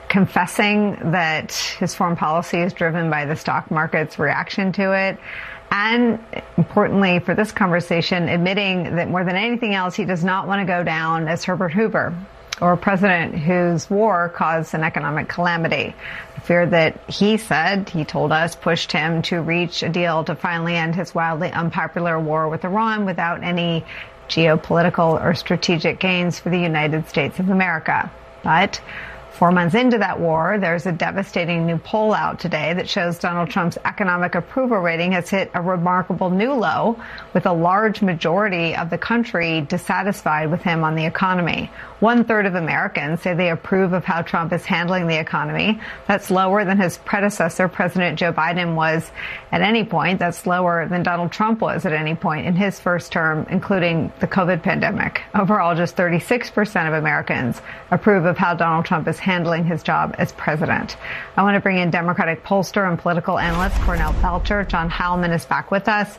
confessing that his foreign policy is driven by the stock market's reaction to it. And importantly for this conversation, admitting that more than anything else, he does not want to go down as Herbert Hoover, or a president whose war caused an economic calamity. The fear that he told us, pushed him to reach a deal to finally end his wildly unpopular war with Iran without any geopolitical or strategic gains for the United States of America. But 4 months into that war, there's a devastating new poll out today that shows Donald Trump's economic approval rating has hit a remarkable new low, with a large majority of the country dissatisfied with him on the economy. 1/3 of Americans say they approve of how Trump is handling the economy. That's lower than his predecessor, President Joe Biden, was at any point. That's lower than Donald Trump was at any point in his first term, including the COVID pandemic. Overall, just 36% of Americans approve of how Donald Trump is handling his job as president. I want to bring in Democratic pollster and political analyst Cornell Pelcher. John Heilman is back with us.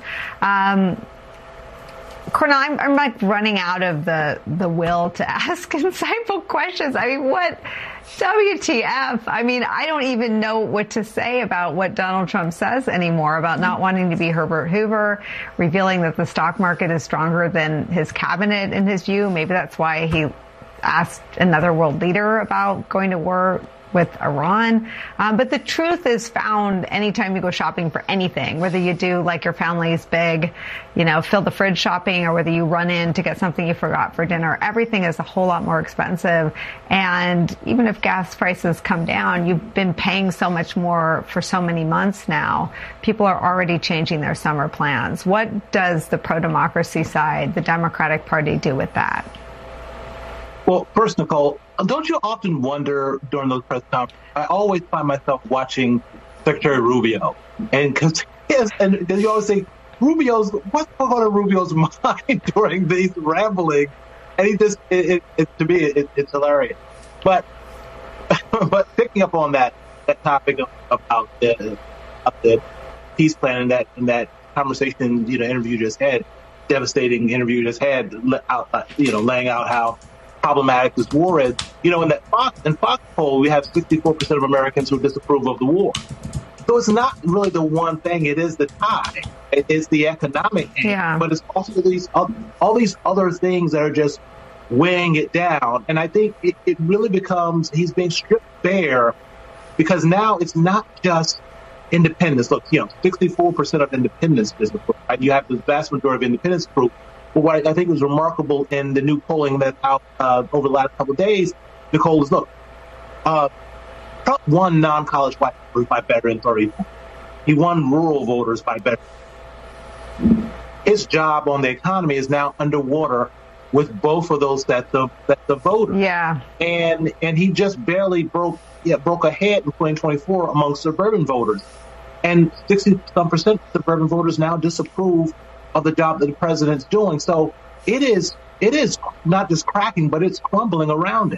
Cornell, I'm like running out of the will to ask insightful questions. I mean, what WTF? I mean, I don't even know what to say about what Donald Trump says anymore about not wanting to be Herbert Hoover, revealing that the stock market is stronger than his cabinet in his view. Maybe that's why he asked another world leader about going to war with Iran. But the truth is found anytime you go shopping for anything, whether you do like your family's big, fill the fridge shopping, or whether you run in to get something you forgot for dinner. Everything is a whole lot more expensive. And even if gas prices come down, you've been paying so much more for so many months now. People are already changing their summer plans. What does the pro-democracy side, the Democratic Party, do with that? Well, first, Nicole, don't you often wonder during those press conferences? I always find myself watching Secretary Rubio, and then you always say, what's going on Rubio's mind during these ramblings? And he just, to me, it's hilarious. But picking up on that topic about the peace plan and that conversation, interview just had, devastating interview you just had, laying out how problematic this war is. In that Fox poll, we have 64% of Americans who disapprove of the war. So it's not really the one thing. It is the tie. It is the economic end, but it's also all these other things that are just weighing it down. And I think it really becomes, he's being stripped bare, because now it's not just independence. Look, 64% of independents disapprove. Right? You have the vast majority of independents group. But what I think was remarkable in the new polling that's out over the last couple of days, Nicole, is look, Trump won non-college white voters by better than 30. He won rural voters by better. His job on the economy is now underwater with both of those sets of voters. Yeah. And he just barely broke ahead in 2024 among suburban voters. And 60% of suburban voters now disapprove of the job that the president's doing. So it is not just cracking, but it's crumbling around it.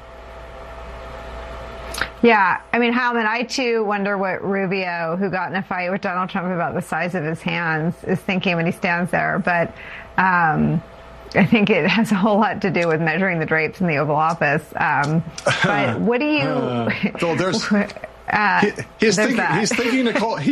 Yeah. I mean, Heilman, I too wonder what Rubio, who got in a fight with Donald Trump about the size of his hands, is thinking when he stands there. But I think it has a whole lot to do with measuring the drapes in the Oval Office. But what do you... So there's... He's thinking,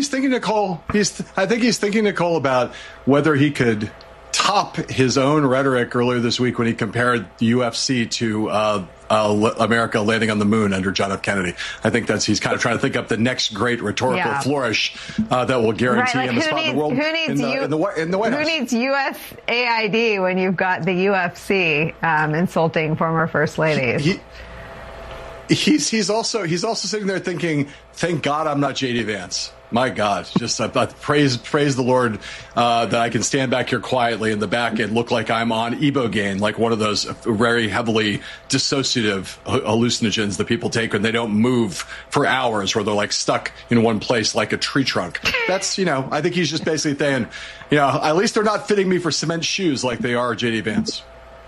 Nicole, about whether he could top his own rhetoric earlier this week when he compared the UFC to America landing on the moon under John F. Kennedy. I think he's kind of trying to think up the next great rhetorical flourish that will guarantee him a spot in the world in the White House. Who needs USAID when you've got the UFC insulting former first ladies? He's also sitting there thinking, thank God I'm not J.D. Vance. My God, just praise the Lord that I can stand back here quietly in the back and look like I'm on Ibogaine, like one of those very heavily dissociative hallucinogens that people take when they don't move for hours, where they're like stuck in one place like a tree trunk. That's, I think he's just basically saying, at least they're not fitting me for cement shoes like they are J.D. Vance.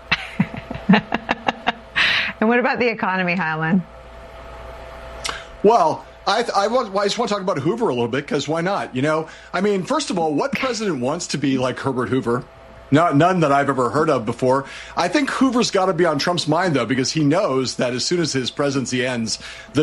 And what about the economy, Heilman? Well, I just want to talk about Hoover a little bit, because why not? First of all, what president wants to be like Herbert Hoover? None that I've ever heard of before. I think Hoover's got to be on Trump's mind, though, because he knows that as soon as his presidency ends, the